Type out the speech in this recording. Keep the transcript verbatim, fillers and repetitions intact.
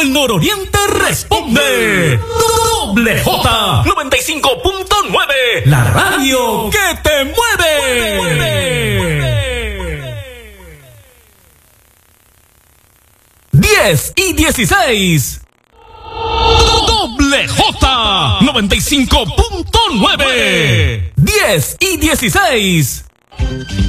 el nororiente responde. Doble J noventa y cinco punto nueve, la radio que te mueve. mueve, mueve. diez y dieciséis. Doble J noventa y cinco punto nueve. diez y dieciséis.